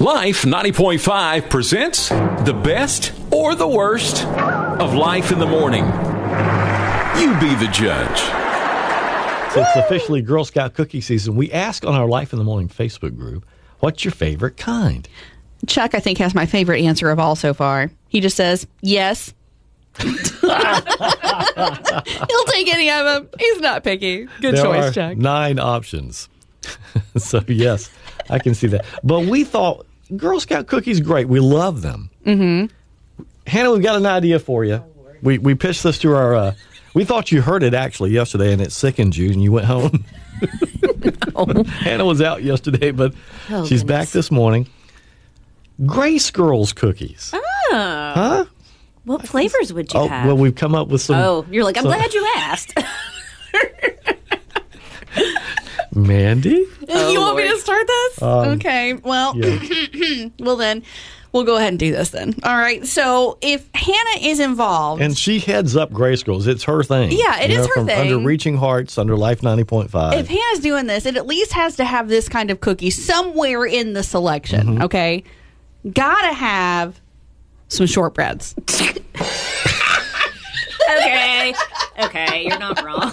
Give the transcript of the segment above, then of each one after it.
Life 90.5 presents the best or the worst of Life in the Morning. You be the judge. So it's officially Girl Scout cookie season. We ask on our Life in the Morning Facebook group, what's your favorite kind? Chuck, I think, has my favorite answer of all so far. He just says, yes. He'll take any of them. He's not picky. Good choice, Chuck. 9 options. So, yes, I can see that. But we thought Girl Scout cookies, great. We love them. Mm-hmm. Hannah, we've got an idea for you. We pitched this to our... we thought you heard it, actually, yesterday, and it sickened you, and you went home. No. Hannah was out yesterday, but she's back this morning. Grace Girls cookies. Oh. Huh? What flavors would you have? Well, we've come up with some... Oh, you're like, I'm glad you asked. Mandy? You want me to start this? Okay. Well, Yeah. well then, we'll go ahead and do this then. All right. So if Hannah is involved... And she heads up Grace Girls. It's her thing. Yeah, it is her from thing. Under Reaching Hearts, under Life 90.5. If Hannah's doing this, it at least has to have this kind of cookie somewhere in the selection, okay? Gotta have some shortbreads. Okay, you're not wrong.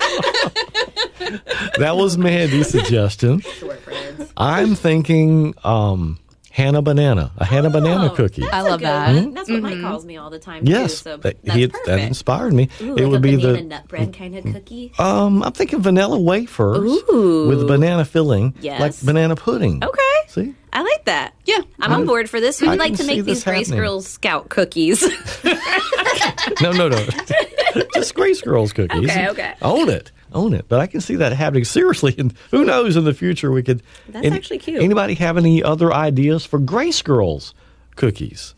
That was Mandy's suggestion. Shortbreads. I'm thinking Hannah Banana. A Hannah Banana cookie. I love that. That's what Mike calls me all the time, Yes. too. So that perfect. inspired me. Ooh, It like would a be banana the... nut bread kind of cookie. I'm thinking vanilla wafers Ooh. with banana filling, Yes. like banana pudding. Okay. See? I like that. Yeah. I'm on board for this. Who'd I you like can to see make this these Grace happening. Girls Scout cookies? No. Just Grace Girls cookies. Okay. Own it. But I can see that happening seriously. And who knows, in the future we could... That's actually cute. Anybody have any other ideas for Grace Girls cookies?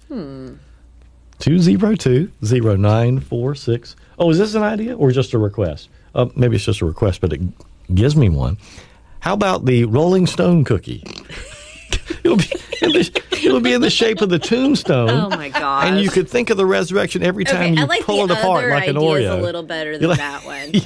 202-0946. Oh, is this an idea or just a request? Maybe it's just a request, but it gives me one. How about the Rolling Stone cookie? It'll be in the shape of the tombstone. Oh, my gosh. And you could think of the resurrection every time I you like pull the it apart other like an ideas Oreo. a little better than You're like- that one.